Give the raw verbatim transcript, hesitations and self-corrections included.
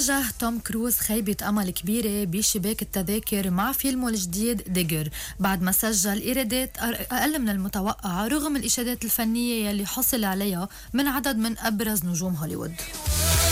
واجه توم كروز خيبة أمل كبيرة بشباك التذاكر مع فيلمه الجديد ديجر بعد ما سجل إيرادات أقل من المتوقع رغم الإشادات الفنية يلي حصل عليها من عدد من أبرز نجوم هوليوود.